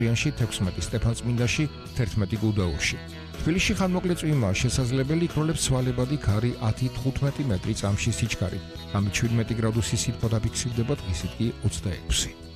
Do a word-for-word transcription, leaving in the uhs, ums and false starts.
რიანში თექვსმეტი, სტეფანწმინდაში თერთმეტი გუდაურში. თბილისში ხანმოკლე წვიმაა შესაძლებელი, იქროლებს ცვალებადი ქარი ათი თხუთმეტი მეტრი წამში სიჩქარით. ამით შვიდმეტი გრადუსი სითბო დაფიქსირდება, დღისით კი ოცდაექვსი.